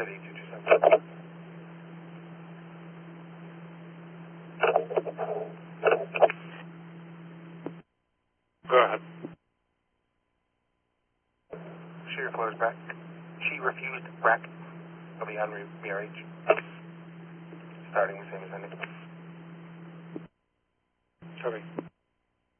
City 227. Go ahead. She refused BRAC. She refused BRAC of the unmarriage. Starting with same as ending. Okay.